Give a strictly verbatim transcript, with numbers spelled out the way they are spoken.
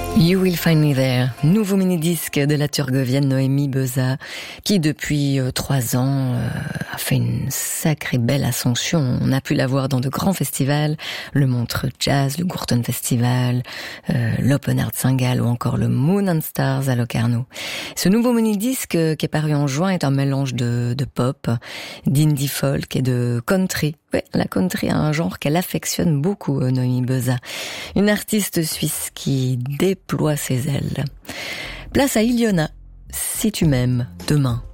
You Will Find Me There, nouveau mini-disque de la Turgovienne Noémie Beza, qui depuis euh, trois ans euh, a fait une sacrée belle ascension. On a pu la voir dans de grands festivals, le Montreux Jazz, le Gourton Festival, euh, l'Open Air de Saint-Gall ou encore le Moon and Stars à Locarno. Ce nouveau mini-disque euh, qui est paru en juin est un mélange de, de pop, d'indie folk et de country. Ouais, la country est un genre qu'elle affectionne beaucoup, euh, Noémie Beza. Une artiste suisse qui déploie ses ailes. Place à Iliona, Si tu m'aimes, demain.